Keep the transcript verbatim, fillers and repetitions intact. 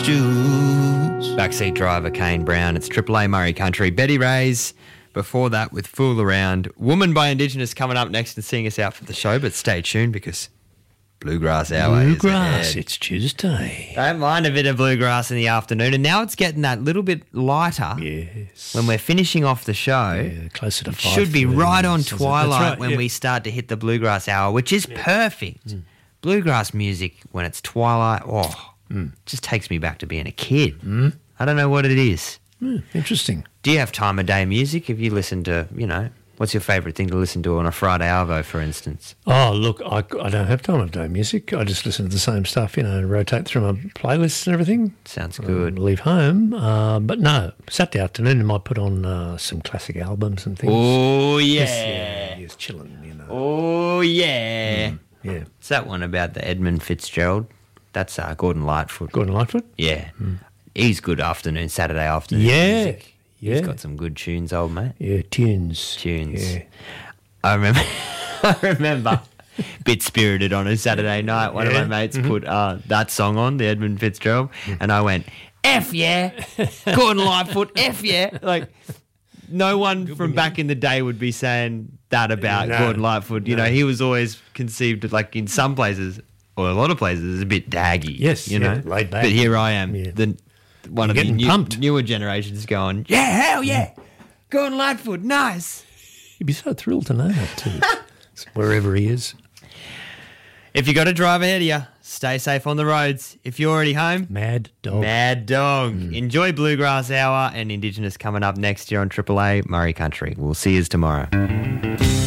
stews. Backseat driver Kane Brown. It's Triple A Murray Country. Betty Ray's before that with Fool Around. Woman by Indigenous coming up next and seeing us out for the show, but stay tuned because Bluegrass Hour is Bluegrass, ahead. it's Tuesday. Don't mind a bit of bluegrass in the afternoon, and now it's getting that little bit lighter. Yes. When we're finishing off the show, Yeah, closer to it five. should be right on That's twilight right, when yeah. we start to hit the bluegrass hour, which is perfect. Bluegrass music when it's twilight, oh, Mm. just takes me back to being a kid. Mm. I don't know what it is. Mm, interesting. Do you have time of day music? If you listen to, you know, what's your favourite thing to listen to on a Friday arvo, for instance? Oh, look, I, I don't have time of day music. I just listen to the same stuff, you know, rotate through my playlists and everything. Sounds Um, good. leave home. Uh, but no, Saturday afternoon I might put on uh, some classic albums and things. Oh, yeah. Yes, yeah, yes, chilling, you know. Oh, yeah. Yeah. It's that one about the Edmund Fitzgerald. That's uh, Gordon Lightfoot. Gordon Lightfoot? Yeah. He's good afternoon, Saturday afternoon Yeah. music. Yeah. He's got some good tunes, old mate. Yeah, tunes. Tunes. Yeah. I remember, I remember, bit spirited on a Saturday night. One Yeah. of my mates put uh, that song on, the Edmund Fitzgerald, and I went, F yeah, Gordon Lightfoot, F yeah. Like, no one from back in the day would be saying that about No. Gordon Lightfoot. You know, he was always conceived, like in some places, or a lot of places, as a bit daggy. Yes, you yeah, know, laid back. But here I am, Yeah. the one You're of the getting new, pumped. newer generations going, yeah, hell yeah, Gordon Lightfoot, nice. He'd be so thrilled to know that too. Wherever he is. If you got a drive ahead of you, stay safe on the roads. If you're already home, Mad dog. mad dog. Enjoy Bluegrass Hour and Indigenous coming up next year on Triple A Murray Country. We'll see you tomorrow.